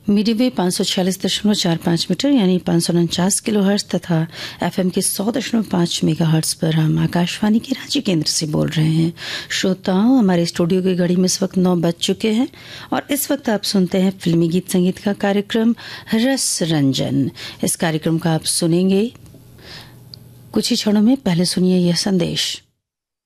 Medium wave 546.45 metre यानी 549 kilohertz तथा FM के 100.5 मेगाहर्ट्ज पर हम आकाशवाणी के रांची केंद्र से बोल रहे हैं। श्रोताओं, हमारे स्टूडियो की घड़ी में इस वक्त 9 बज चुके हैं और इस वक्त आप सुनते हैं फिल्मी गीत संगीत का कार्यक्रम रस रंजन। इस कार्यक्रम का आप सुनेंगे कुछ ही क्षणों में। पहले सुनिए यह संदेश।